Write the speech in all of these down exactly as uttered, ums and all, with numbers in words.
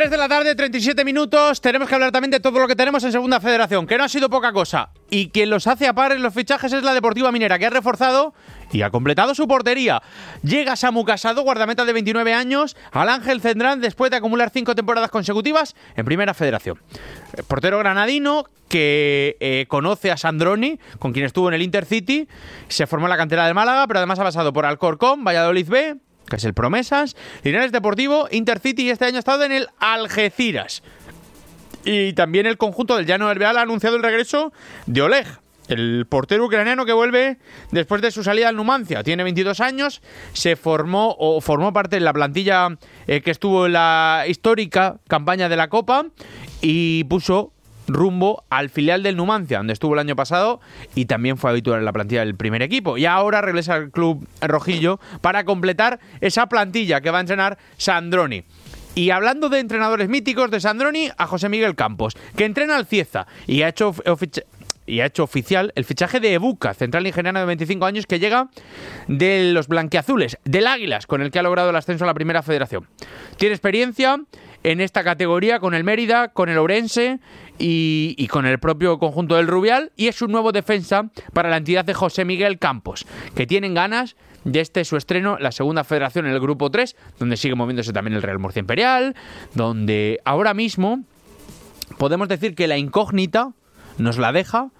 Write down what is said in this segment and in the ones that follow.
tres de la tarde, treinta y siete minutos. Tenemos que hablar también de todo lo que tenemos en Segunda Federación, que no ha sido poca cosa. Y quien los hace a par en los fichajes es la Deportiva Minera, que ha reforzado y ha completado su portería. Llega Samu Casado, guardameta de veintinueve años, al Ángel Cendrán después de acumular cinco temporadas consecutivas en Primera Federación. Portero granadino que eh, conoce a Sandroni, con quien estuvo en el Intercity, se formó en la cantera del Málaga, pero además ha pasado por Alcorcón, Valladolid B, que es el Promesas, Linares Deportivo, Intercity, y este año ha estado en el Algeciras. Y también el conjunto del Llano del Beal ha anunciado el regreso de Oleg, el portero ucraniano que vuelve después de su salida al Numancia. Tiene veintidós años, se formó o formó parte de la plantilla eh, que estuvo en la histórica campaña de la Copa y puso rumbo al filial del Numancia, donde estuvo el año pasado y también fue habitual en la plantilla del primer equipo. Y ahora regresa al club rojillo para completar esa plantilla que va a entrenar Sandroni. Y hablando de entrenadores míticos de Sandroni, a José Miguel Campos, que entrena al Cieza y ha hecho ofici- y ha hecho oficial el fichaje de Ebuka, central nigeriano de veinticinco años, que llega de los blanquiazules, del Águilas, con el que ha logrado el ascenso a la Primera Federación. Tiene experiencia en esta categoría con el Mérida, con el Ourense y, y con el propio conjunto del Rubial, y es un nuevo defensa para la entidad de José Miguel Campos, que tienen ganas de este su estreno en la Segunda Federación en el Grupo tres, donde sigue moviéndose también el Real Murcia Imperial, donde ahora mismo podemos decir que la incógnita nos la deja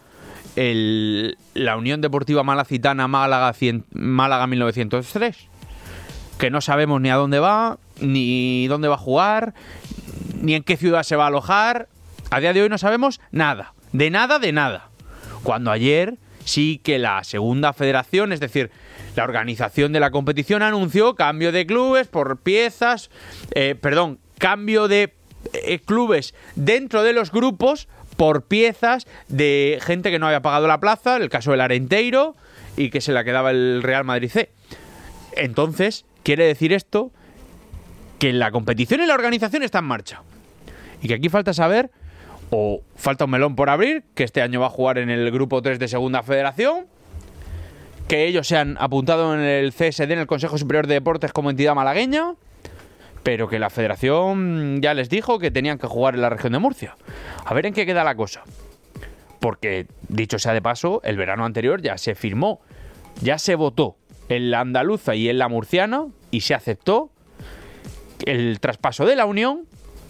el, la Unión Deportiva Malacitana Málaga, cien, Málaga mil novecientos tres, que no sabemos ni a dónde va, ni dónde va a jugar, ni en qué ciudad se va a alojar. A día de hoy no sabemos nada, de nada, de nada. Cuando ayer sí que la Segunda Federación, es decir, la organización de la competición, anunció cambio de clubes por piezas, eh, perdón, cambio de eh, clubes dentro de los grupos por piezas de gente que no había pagado la plaza, el caso del Arenteiro, y que se la quedaba el Real Madrid C. Entonces, quiere decir esto que la competición y la organización está en marcha. Y que aquí falta saber, o falta un melón por abrir, que este año va a jugar en el Grupo tres de Segunda Federación, que ellos se han apuntado en el C S D, en el Consejo Superior de Deportes, como entidad malagueña, pero que la federación ya les dijo que tenían que jugar en la región de Murcia. A ver en qué queda la cosa. Porque, dicho sea de paso, el verano anterior ya se firmó, ya se votó en la andaluza y en la murciana, y se aceptó el traspaso de la Unión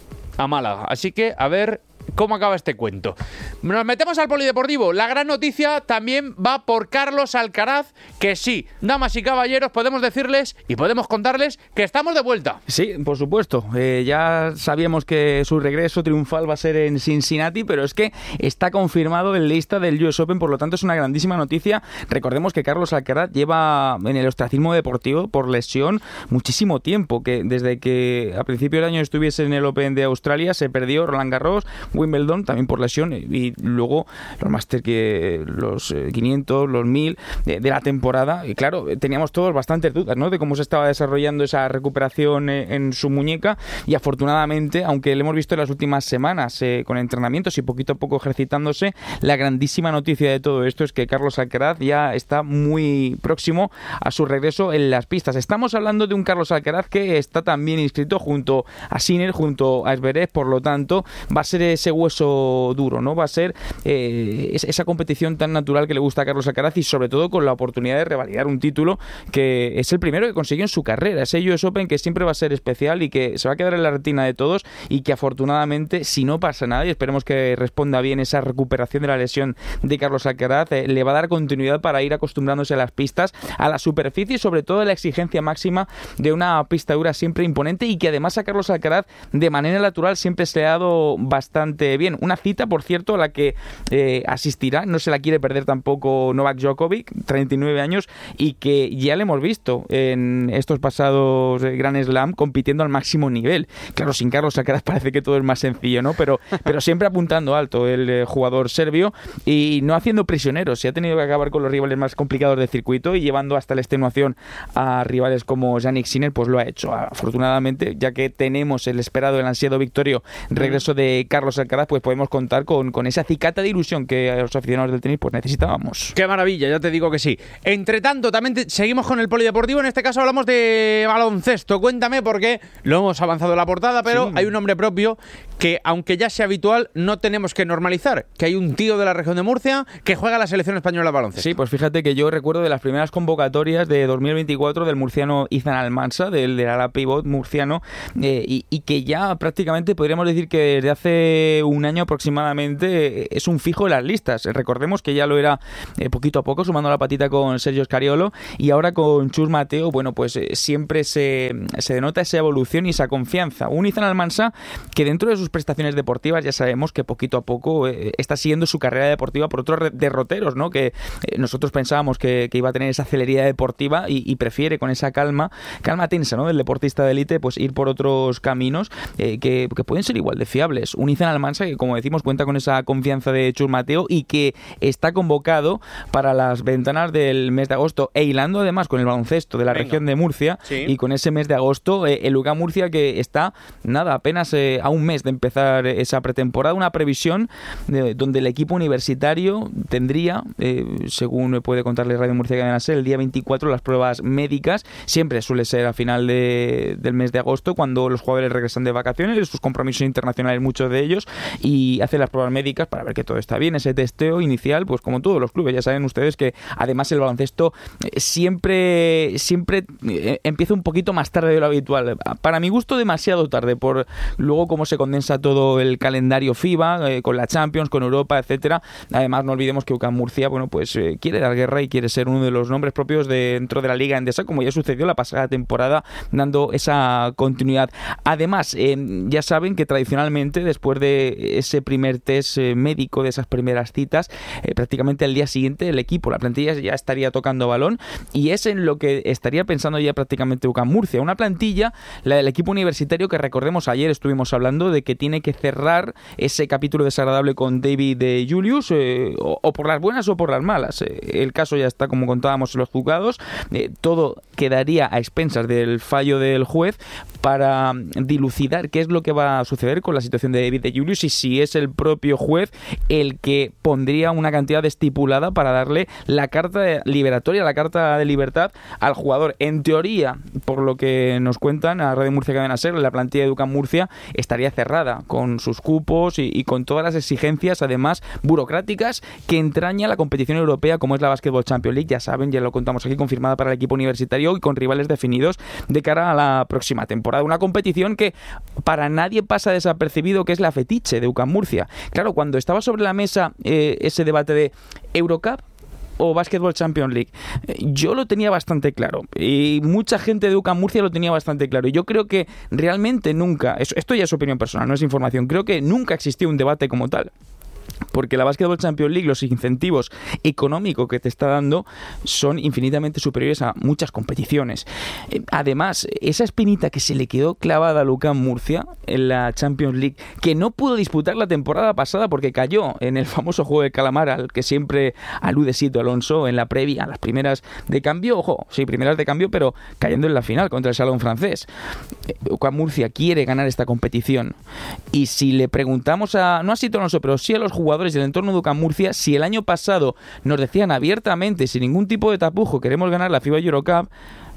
a Málaga. Así que, a ver cómo acaba este cuento. Nos metemos al polideportivo. La gran noticia también va por Carlos Alcaraz, que sí, damas y caballeros, podemos decirles y podemos contarles que estamos de vuelta. Sí, por supuesto. Eh, ya sabíamos que su regreso triunfal va a ser en Cincinnati, pero es que está confirmado en lista del U S Open, por lo tanto es una grandísima noticia. Recordemos que Carlos Alcaraz lleva en el ostracismo deportivo por lesión muchísimo tiempo, que desde que a principio del año estuviese en el Open de Australia se perdió Roland Garros, Wimbledon también por lesión, y luego los Masters, que los quinientos, los mil de, de la temporada, y claro, teníamos todos bastantes dudas, ¿no?, de cómo se estaba desarrollando esa recuperación en, en su muñeca, y afortunadamente, aunque le hemos visto en las últimas semanas eh, con entrenamientos y poquito a poco ejercitándose, la grandísima noticia de todo esto es que Carlos Alcaraz ya está muy próximo a su regreso en las pistas. Estamos hablando de un Carlos Alcaraz que está también inscrito junto a Sinner, junto a Zverev, por lo tanto va a ser ese hueso duro, ¿no? Va a ser eh, esa competición tan natural que le gusta a Carlos Alcaraz, y sobre todo con la oportunidad de revalidar un título que es el primero que consiguió en su carrera, ese U S Open que siempre va a ser especial y que se va a quedar en la retina de todos, y que afortunadamente, si no pasa nada, y esperemos que responda bien esa recuperación de la lesión de Carlos Alcaraz, eh, le va a dar continuidad para ir acostumbrándose a las pistas, a la superficie y sobre todo a la exigencia máxima de una pista dura siempre imponente, y que además a Carlos Alcaraz de manera natural siempre se le ha dado bastante bien. Una cita, por cierto, a la que eh, asistirá, no se la quiere perder tampoco Novak Djokovic, treinta y nueve años, y que ya le hemos visto en estos pasados Grand Slam compitiendo al máximo nivel. Claro, sin Carlos Alcaraz parece que todo es más sencillo, ¿no? Pero, pero siempre apuntando alto el eh, jugador serbio, y no haciendo prisioneros. Se ha tenido que acabar con los rivales más complicados del circuito y llevando hasta la extenuación a rivales como Jannik Sinner, pues lo ha hecho afortunadamente, ya que tenemos el esperado, el ansiado victorio regreso de Carlos Carlos Alcaraz, pues podemos contar con, con esa acicata de ilusión que a los aficionados del tenis pues necesitábamos. ¡Qué maravilla! Ya te digo que sí. Entre tanto, también te, seguimos con el polideportivo. En este caso hablamos de baloncesto. Cuéntame, porque lo hemos avanzado en la portada, pero sí, hay un nombre propio que, aunque ya sea habitual, no tenemos que normalizar. Que hay un tío de la región de Murcia que juega la selección española de baloncesto. Sí, pues fíjate que yo recuerdo de las primeras convocatorias de dos mil veinticuatro del murciano Izan Almansa, del, del ala pivot murciano, eh, y, y que ya prácticamente podríamos decir que desde hace un año aproximadamente es un fijo en las listas. Recordemos que ya lo era eh, poquito a poco, sumando la patita con Sergio Scariolo, y ahora con Chus Mateo, bueno, pues eh, siempre se, se denota esa evolución y esa confianza. Un Izan Almansa que dentro de sus prestaciones deportivas ya sabemos que poquito a poco eh, está siguiendo su carrera deportiva por otros derroteros, ¿no? Que eh, nosotros pensábamos que, que iba a tener esa celeridad deportiva y, y prefiere con esa calma, calma tensa, ¿no? Del deportista de élite, pues ir por otros caminos eh, que, que pueden ser igual de fiables. Un Izan Almansa que, como decimos, cuenta con esa confianza de Chus Mateo y que está convocado para las ventanas del mes de agosto, e hilando además con el baloncesto de la Venga. región de Murcia, sí. Y con ese mes de agosto, eh, el UCAM Murcia que está, nada, apenas eh, a un mes de empezar esa pretemporada, una previsión de, donde el equipo universitario tendría, eh, según me puede contarle Radio Murcia que van a ser, el día veinticuatro las pruebas médicas. Siempre suele ser a final de, del mes de agosto, cuando los jugadores regresan de vacaciones, sus compromisos internacionales, muchos de ellos, y hacen las pruebas médicas para ver que todo está bien, ese testeo inicial, pues como todos los clubes. Ya saben ustedes que además el baloncesto siempre, siempre empieza un poquito más tarde de lo habitual. Para mi gusto, demasiado tarde, por luego cómo se condensa todo el calendario FIBA, eh, con la Champions, con Europa, etcétera. Además, no olvidemos que UCAM Murcia, bueno, pues eh, quiere dar guerra y quiere ser uno de los nombres propios de, dentro de la Liga Endesa, como ya sucedió la pasada temporada, dando esa continuidad. Además, eh, ya saben que tradicionalmente, después de ese primer test eh, médico, de esas primeras citas, eh, prácticamente al día siguiente el equipo, la plantilla ya estaría tocando balón, y es en lo que estaría pensando ya prácticamente UCAM Murcia. Una plantilla, la del equipo universitario, que recordemos ayer estuvimos hablando de que tiene que cerrar ese capítulo desagradable con David de Julius, eh, o, o por las buenas o por las malas. Eh, el caso ya está, como contábamos, en los juzgados. Eh, todo quedaría a expensas del fallo del juez para dilucidar qué es lo que va a suceder con la situación de David de Julius y si es el propio juez el que pondría una cantidad estipulada para darle la carta liberatoria, la carta de libertad al jugador. En teoría, por lo que nos cuentan a Radio Murcia Cadena Ser, la plantilla de UCAM Murcia estaría cerrada con sus cupos y, y con todas las exigencias, además burocráticas, que entraña la competición europea, como es la Basketball Champions League. Ya saben, ya lo contamos aquí, confirmada para el equipo universitario y con rivales definidos de cara a la próxima temporada. Una competición que para nadie pasa desapercibido, que es la fetiche de UCAM Murcia. Claro, cuando estaba sobre la mesa eh, ese debate de Eurocup o Basketball Champions League, yo lo tenía bastante claro y mucha gente de UCAM Murcia lo tenía bastante claro, y yo creo que realmente nunca, esto ya es opinión personal, no es información, creo que nunca existió un debate como tal. Porque la Basketball Champions League, los incentivos económicos que te está dando son infinitamente superiores a muchas competiciones. Además, esa espinita que se le quedó clavada a UCAM Murcia en la Champions League, que no pudo disputar la temporada pasada porque cayó en el famoso juego de calamar al que siempre alude Sito Alonso en la previa, las primeras de cambio, ojo, sí, primeras de cambio, pero cayendo en la final contra el Salón francés. UCAM Murcia quiere ganar esta competición, y si le preguntamos a, no a Sito Alonso, pero sí a los jugadores del entorno de UCAM Murcia, si el año pasado nos decían abiertamente, sin ningún tipo de tapujo, queremos ganar la FIBA Eurocup,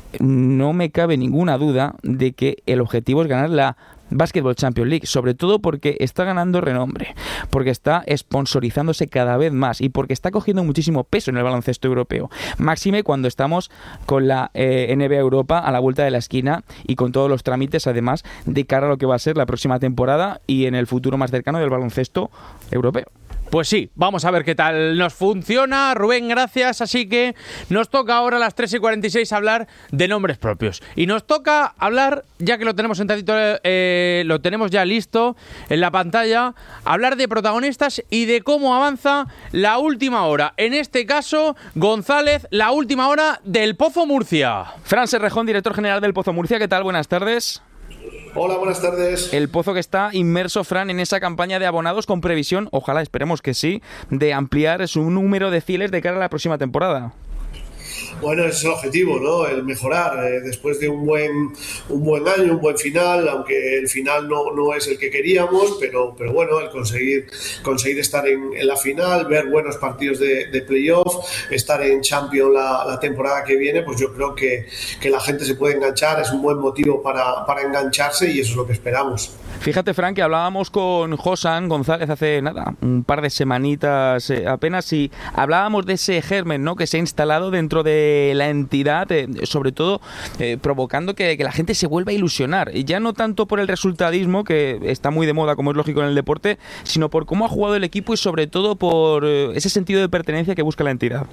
no me cabe ninguna duda de que el objetivo es ganar la Basketball Champions League, sobre todo porque está ganando renombre, porque está sponsorizándose cada vez más y porque está cogiendo muchísimo peso en el baloncesto europeo. Máxime cuando estamos con la eh, N B A Europa a la vuelta de la esquina y con todos los trámites, además, de cara a lo que va a ser la próxima temporada y en el futuro más cercano del baloncesto europeo. Pues sí, vamos a ver qué tal nos funciona. Rubén, gracias. Así que nos toca ahora a las tres y cuarenta y seis hablar de nombres propios. Y nos toca hablar, ya que lo tenemos sentadito, eh, lo tenemos ya listo en la pantalla, hablar de protagonistas y de cómo avanza la última hora. En este caso, González, la última hora del Pozo Murcia. Fran Serrejón, director general del Pozo Murcia. ¿Qué tal? Buenas tardes. Hola, buenas tardes. El Pozo que está inmerso, Fran, en esa campaña de abonados con previsión, ojalá, esperemos que sí, de ampliar su número de fieles de cara a la próxima temporada. Bueno, ese es el objetivo, ¿no? El mejorar eh, después de un buen un buen año, un buen final, aunque el final no, no es el que queríamos, pero, pero bueno, el conseguir conseguir estar en, en la final, ver buenos partidos de, de playoff, estar en Champions la, la temporada que viene, pues yo creo que, que la gente se puede enganchar, es un buen motivo para, para engancharse y eso es lo que esperamos. Fíjate, Fran, que hablábamos con Josan González hace nada, un par de semanitas eh, apenas, y hablábamos de ese germen, ¿no?, que se ha instalado dentro de la entidad, eh, sobre todo eh, provocando que, que la gente se vuelva a ilusionar, y ya no tanto por el resultadismo, que está muy de moda como es lógico en el deporte, sino por cómo ha jugado el equipo y sobre todo por eh, ese sentido de pertenencia que busca la entidad.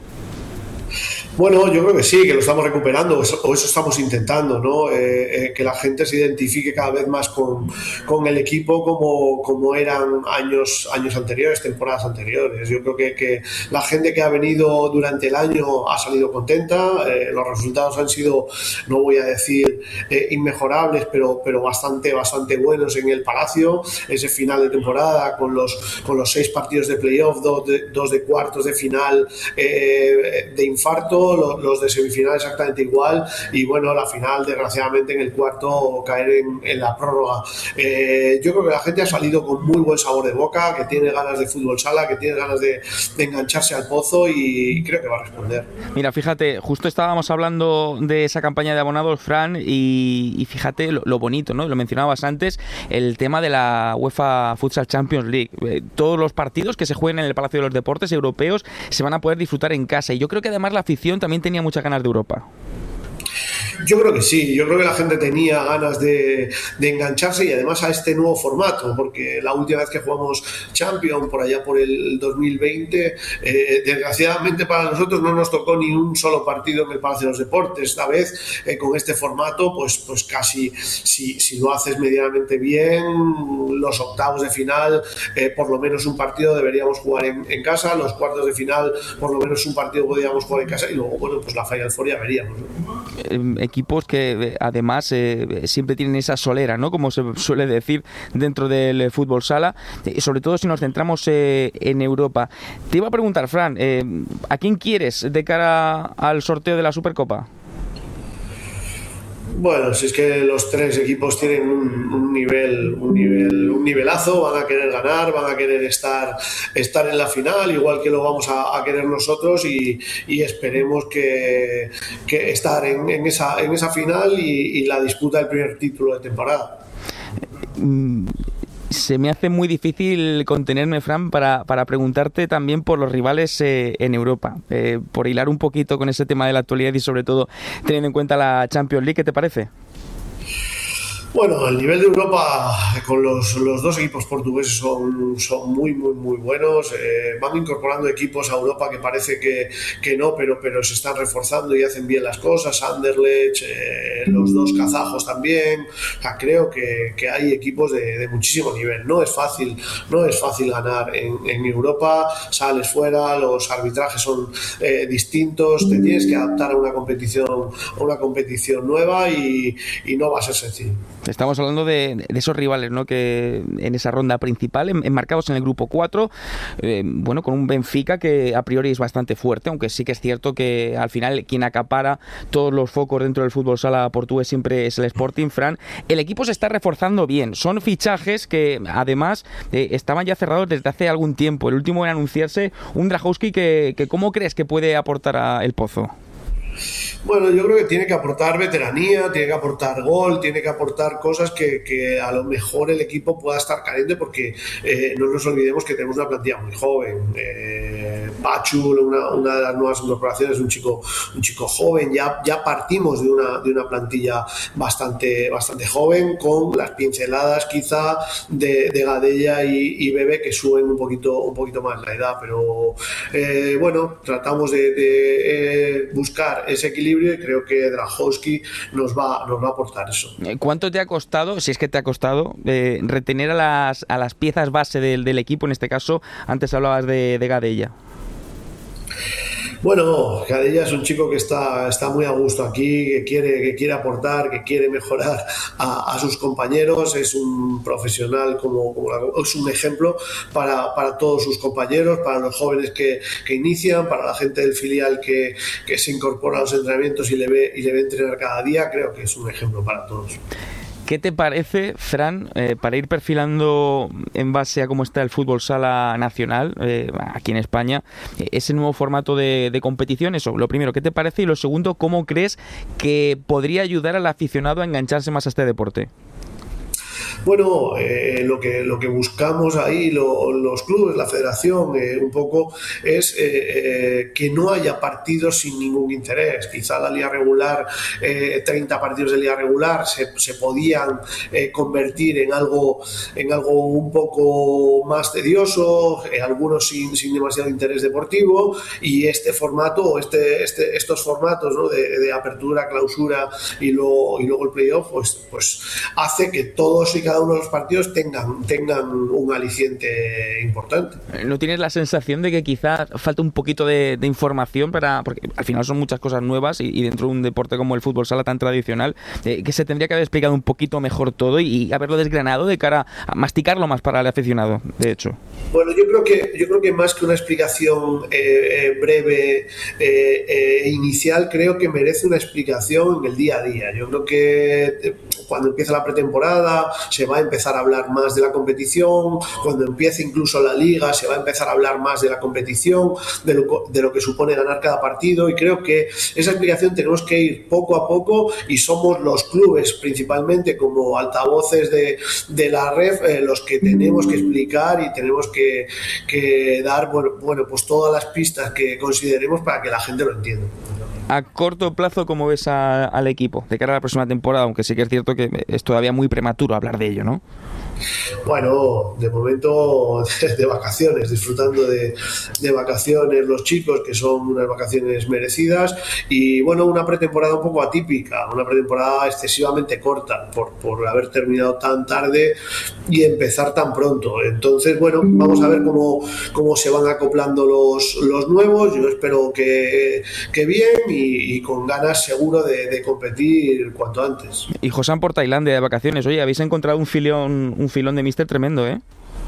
Bueno, yo creo que sí, que lo estamos recuperando, o eso, o eso estamos intentando, ¿no? Eh, eh, que la gente se identifique cada vez más con, con el equipo como, como eran años, años anteriores, temporadas anteriores. Yo creo que, que la gente que ha venido durante el año ha salido contenta, eh, los resultados han sido, no voy a decir eh, inmejorables, pero, pero bastante, bastante buenos en el Palacio. Ese final de temporada con los, con los seis partidos de playoff, dos de, dos de cuartos de final eh, de infarto, los de semifinal exactamente igual, y bueno, la final desgraciadamente en el cuarto caer en, en la prórroga. Eh, yo creo que la gente ha salido con muy buen sabor de boca, que tiene ganas de fútbol sala, que tiene ganas de, de engancharse al pozo, y creo que va a responder. Mira, fíjate, justo estábamos hablando de esa campaña de abonados, Fran, y, y fíjate lo, lo bonito, ¿no? Lo mencionabas antes, el tema de la UEFA Futsal Champions League. Eh, todos los partidos que se jueguen en el Palacio de los Deportes europeos se van a poder disfrutar en casa, y yo creo que además la afición también tenía muchas ganas de Europa. Yo creo que sí, yo creo que la gente tenía ganas de, de engancharse, y además a este nuevo formato, porque la última vez que jugamos Champions, por allá por el dos mil veinte, eh, desgraciadamente para nosotros no nos tocó ni un solo partido en el Palacio de los Deportes. Esta vez, eh, con este formato, pues, pues casi, si, si lo haces medianamente bien, los octavos de final, eh, por lo menos un partido deberíamos jugar en, en casa, los cuartos de final, por lo menos un partido podríamos jugar en casa, y luego, bueno, pues la Final Four ya veríamos, ¿no? Equipos que además eh, siempre tienen esa solera, ¿no?, como se suele decir dentro del fútbol sala, y sobre todo si nos centramos eh, en Europa. Te iba a preguntar, Fran, eh, ¿a quién quieres de cara al sorteo de la Supercopa? Bueno, si es que los tres equipos tienen un, un nivel, un nivel, un nivelazo, van a querer ganar, van a querer estar, estar en la final, igual que lo vamos a, a querer nosotros, y, y esperemos que, que estar en, en esa, en esa final y, y la disputa del primer título de temporada. Mm. Se me hace muy difícil contenerme, Fran, para, para preguntarte también por los rivales eh, en Europa, eh, por hilar un poquito con ese tema de la actualidad y sobre todo teniendo en cuenta la Champions League. ¿Qué te parece? Bueno, el nivel de Europa con los, los dos equipos portugueses son, son muy, muy, muy buenos. Eh, van incorporando equipos a Europa que parece que, que no, pero, pero se están reforzando y hacen bien las cosas. Anderlecht, eh, los dos kazajos también. O sea, creo que, que hay equipos de, de muchísimo nivel. No es fácil, no es fácil ganar en, en Europa. Sales fuera, los arbitrajes son eh, distintos, te tienes que adaptar a una competición, a una competición nueva, y, y no va a ser sencillo. Estamos hablando de, de esos rivales, ¿no?, que en esa ronda principal, enmarcados en el grupo cuatro, eh, bueno, con un Benfica que a priori es bastante fuerte, aunque sí que es cierto que al final quien acapara todos los focos dentro del fútbol sala portugués siempre es el Sporting, Fran. El equipo se está reforzando bien, son fichajes que además eh, estaban ya cerrados desde hace algún tiempo. El último en anunciarse, un Dragowski que, que ¿cómo crees que puede aportar a El Pozo? Bueno, yo creo que tiene que aportar veteranía, tiene que aportar gol, tiene que aportar cosas que, que a lo mejor el equipo pueda estar carente, porque eh, no nos olvidemos que tenemos una plantilla muy joven. Eh, Pachu, una, una de las nuevas incorporaciones, un chico, un chico joven. Ya, ya partimos de una, de una plantilla bastante, bastante joven, con las pinceladas quizá de, de Gadella y, y Bebe, que suben un poquito, un poquito más la edad, pero eh, bueno, tratamos de, de eh, buscar ese equilibrio, y creo que Dragowski nos va, nos va a aportar eso. ¿Cuánto te ha costado, si es que te ha costado, eh, retener a las, a las piezas base del, del equipo? En este caso, antes hablabas de, de Gadella. Bueno, Cadella es un chico que está, está muy a gusto aquí, que quiere, que quiere aportar, que quiere mejorar a, a sus compañeros. Es un profesional, como, como la, es un ejemplo para, para todos sus compañeros, para los jóvenes que, que inician, para la gente del filial que, que se incorpora a los entrenamientos y le ve, y le ve entrenar cada día. Creo que es un ejemplo para todos. ¿Qué te parece, Fran, eh, para ir perfilando en base a cómo está el fútbol sala nacional eh, aquí en España, eh, ese nuevo formato de, de competición? Eso, lo primero, ¿qué te parece? Y lo segundo, ¿cómo crees que podría ayudar al aficionado a engancharse más a este deporte? Bueno, eh, lo que lo que buscamos ahí lo, los clubes, la federación, eh, un poco es eh, eh, que no haya partidos sin ningún interés. Quizá la liga regular, eh, treinta partidos de liga regular se, se podían eh, convertir en algo en algo un poco más tedioso, eh, algunos sin, sin demasiado interés deportivo, y este formato, este, este estos formatos, ¿no? de, de apertura, clausura y luego, y luego el playoff, pues, pues hace que todos y cada uno de los partidos tengan, tengan un aliciente importante. ¿No tienes la sensación de que quizá falta un poquito de, de información para, porque al final son muchas cosas nuevas y, y dentro de un deporte como el fútbol sala tan tradicional, eh, que se tendría que haber explicado un poquito mejor todo y, y haberlo desgranado de cara a masticarlo más para el aficionado, de hecho? Bueno, yo creo que yo creo que más que una explicación eh, eh, breve eh, eh, inicial, creo que merece una explicación en el día a día. Yo creo que eh, cuando empieza la pretemporada se va a empezar a hablar más de la competición, cuando empiece incluso la liga se va a empezar a hablar más de la competición, de lo, de lo que supone ganar cada partido, y creo que esa explicación tenemos que ir poco a poco, y somos los clubes principalmente como altavoces de, de la R E F eh, los que tenemos que explicar y tenemos que, que dar bueno, bueno, pues todas las pistas que consideremos para que la gente lo entienda. A corto plazo, ¿cómo ves a, al equipo de cara a la próxima temporada? Aunque sí que es cierto que es todavía muy prematuro hablar de ello, ¿no? Bueno, de momento de, de vacaciones, disfrutando de, de vacaciones los chicos, que son unas vacaciones merecidas, y bueno, una pretemporada un poco atípica, una pretemporada excesivamente corta por, por haber terminado tan tarde y empezar tan pronto. Entonces, bueno, vamos a ver cómo, cómo se van acoplando los, los nuevos. Yo espero que, que bien y, y con ganas seguro de, de competir cuanto antes. Y Josán por Tailandia de vacaciones. Oye, habéis encontrado un filón, un filón de míster tremendo, ¿eh?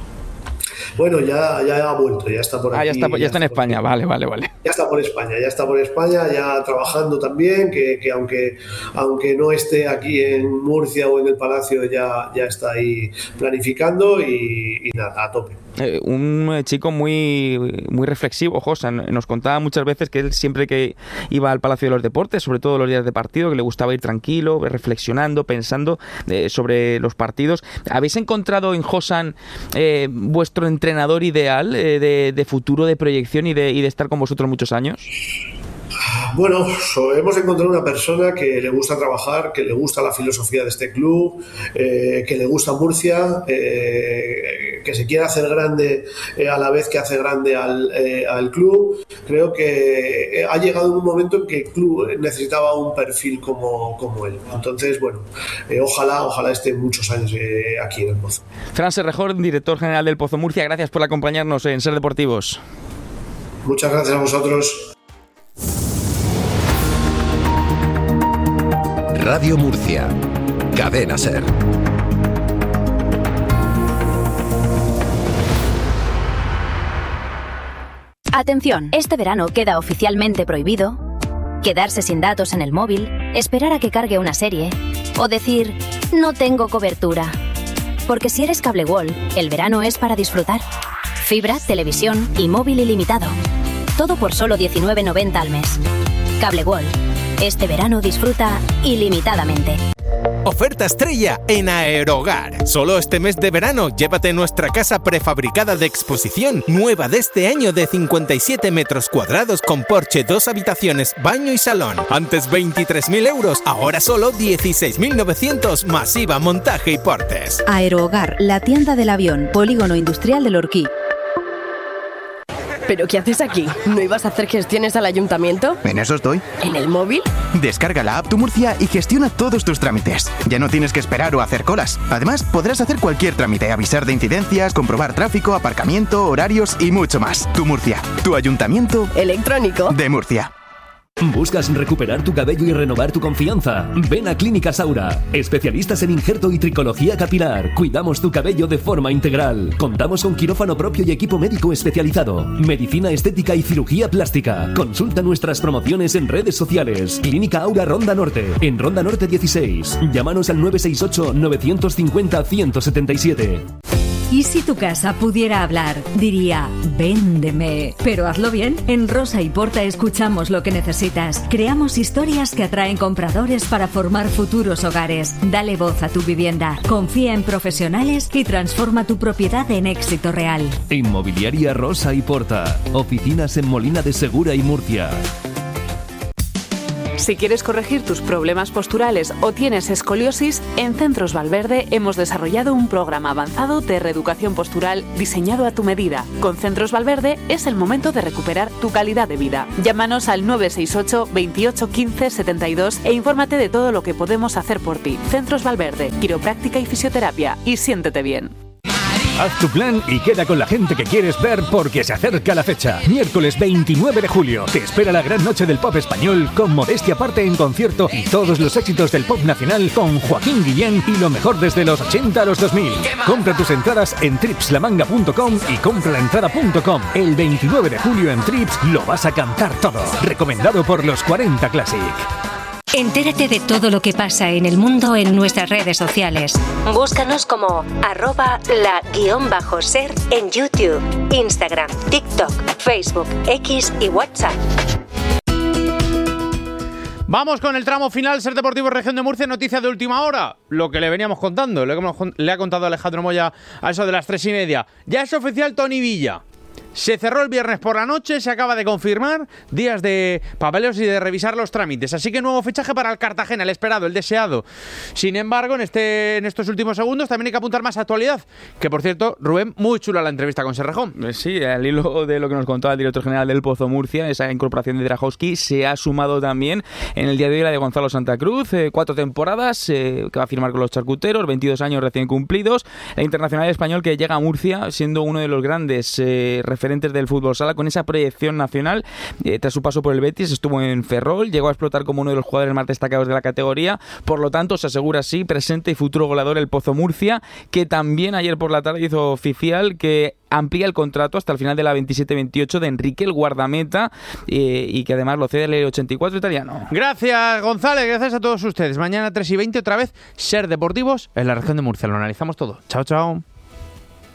Bueno, ya, ya ha vuelto, ya está por aquí. Ah, ya está, ya ya está en está España, vale, vale, vale. Ya está por España, ya está por España, ya trabajando también, que, que aunque, aunque no esté aquí en Murcia o en el Palacio, ya, ya está ahí planificando y, y nada, a tope. Eh, un chico muy, muy reflexivo, José. Nos contaba muchas veces que él siempre que iba al Palacio de los Deportes, sobre todo los días de partido, que le gustaba ir tranquilo, reflexionando, pensando eh, sobre los partidos. ¿Habéis encontrado en Josan eh, vuestro entrenador ideal eh, de, de futuro, de proyección y de, y de estar con vosotros muchos años? Bueno, hemos encontrado una persona que le gusta trabajar, que le gusta la filosofía de este club, eh, que le gusta Murcia, eh, que se quiere hacer grande eh, a la vez que hace grande al, eh, al club. Creo que ha llegado un momento en que el club necesitaba un perfil como, como él. Entonces, bueno, eh, ojalá, ojalá esté muchos años eh, aquí en el Pozo. Fran Serrejón, director general del Pozo Murcia, gracias por acompañarnos en Ser Deportivos. Muchas gracias a vosotros. Radio Murcia, Cadena Ser. Atención, este verano queda oficialmente prohibido quedarse sin datos en el móvil, esperar a que cargue una serie o decir no tengo cobertura. Porque si eres Cable World, el verano es para disfrutar. Fibra, televisión y móvil ilimitado. Todo por solo diecinueve noventa al mes. Cable World. Este verano disfruta ilimitadamente. Oferta estrella en Aerohogar. Solo este mes de verano llévate nuestra casa prefabricada de exposición, nueva de este año, de cincuenta y siete metros cuadrados con porche, dos habitaciones, baño y salón. Antes veintitrés mil euros, ahora solo dieciséis mil novecientos, masiva, montaje y portes. Aerohogar, la tienda del avión, Polígono Industrial del Orquí. ¿Pero qué haces aquí? ¿No ibas a hacer gestiones al ayuntamiento? En eso estoy. ¿En el móvil? Descarga la app Tu Murcia y gestiona todos tus trámites. Ya no tienes que esperar o hacer colas. Además, podrás hacer cualquier trámite, avisar de incidencias, comprobar tráfico, aparcamiento, horarios y mucho más. Tu Murcia, tu ayuntamiento electrónico de Murcia. ¿Buscas recuperar tu cabello y renovar tu confianza? Ven a Clínica Saura, especialistas en injerto y tricología capilar. Cuidamos tu cabello de forma integral. Contamos con quirófano propio y equipo médico especializado. Medicina estética y cirugía plástica. Consulta nuestras promociones en redes sociales. Clínica Aura Ronda Norte, en Ronda Norte dieciséis. Llámanos al nueve seis ocho, nueve cinco cero, uno cero siete siete. ¿Y si tu casa pudiera hablar? Diría, véndeme. Pero hazlo bien. En Rosa y Porta escuchamos lo que necesitas. Creamos historias que atraen compradores para formar futuros hogares. Dale voz a tu vivienda. Confía en profesionales y transforma tu propiedad en éxito real. Inmobiliaria Rosa y Porta. Oficinas en Molina de Segura y Murcia. Si quieres corregir tus problemas posturales o tienes escoliosis, en Centros Valverde hemos desarrollado un programa avanzado de reeducación postural diseñado a tu medida. Con Centros Valverde es el momento de recuperar tu calidad de vida. Llámanos al nueve seis ocho, veintiocho, quince, setenta y dos e infórmate de todo lo que podemos hacer por ti. Centros Valverde, quiropráctica y fisioterapia. Y siéntete bien. Haz tu plan y queda con la gente que quieres ver porque se acerca la fecha. Miércoles veintinueve de julio te espera la gran noche del pop español con Modestia Aparte en concierto y todos los éxitos del pop nacional con Joaquín Guillén y lo mejor desde los ochenta a los dos mil. Compra tus entradas en trips la manga punto com y compralaentrada punto com. El veintinueve de julio en Trips lo vas a cantar todo. Recomendado por los cuarenta Classic. Entérate de todo lo que pasa en el mundo en nuestras redes sociales. Búscanos como arroba la guión bajo ser en YouTube, Instagram, TikTok, Facebook, X y WhatsApp. Vamos con el tramo final, Ser Deportivo Región de Murcia, noticias de última hora. Lo que le veníamos contando, lo que le ha contado Alejandro Moya a eso de las tres y media. Ya es oficial Toni Villa. Se cerró el viernes por la noche, se acaba de confirmar, días de papeleos y de revisar los trámites. Así que nuevo fichaje para el Cartagena, el esperado, el deseado. Sin embargo, en este en estos últimos segundos también hay que apuntar más actualidad. Que, por cierto, Rubén, muy chula la entrevista con Serrejón. Sí, al hilo de lo que nos contaba el director general del Pozo Murcia, esa incorporación de Drajowski se ha sumado también en el día de hoy la de Gonzalo Santa Cruz. Eh, cuatro temporadas eh, que va a firmar con los charcuteros, veintidós años recién cumplidos. El internacional español que llega a Murcia siendo uno de los grandes eh, referentes del fútbol sala con esa proyección nacional. Eh, tras su paso por el Betis estuvo en Ferrol, llegó a explotar como uno de los jugadores más destacados de la categoría, por lo tanto se asegura así presente y futuro goleador el Pozo Murcia, que también ayer por la tarde hizo oficial que amplía el contrato hasta el final de la veintisiete veintiocho de Enrique el guardameta eh, y que además lo cede el ochenta y cuatro italiano. Gracias González, gracias a todos ustedes. Mañana tres y veinte otra vez Ser Deportivos en la región de Murcia. Lo analizamos todo. Chao, chao.